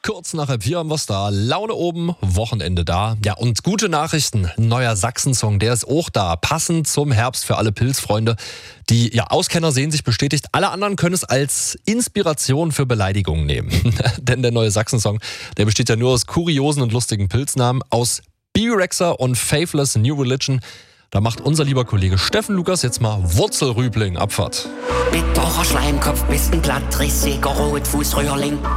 kurz nach 3:30 haben wir's da. Laune oben, Wochenende da. Ja, und gute Nachrichten. Ein neuer Sachsen-Song, der ist auch da. Passend zum Herbst für alle Pilzfreunde. Die Auskenner sehen sich bestätigt. Alle anderen können es als Inspiration für Beleidigungen nehmen. Denn der neue Sachsen-Song, der besteht ja nur aus kuriosen und lustigen Pilznamen. Aus Bibi Rexha und Faithless New Religion. Da macht unser lieber Kollege Steffen Lukas jetzt mal Wurzelrübling Abfahrt. Bitterer Schleimkopf, bist ein Glattrissiger Rotfußröhrling.